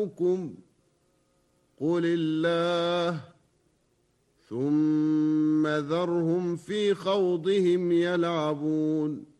إلهكم قل الله ثم ذرهم في خوضهم يلعبون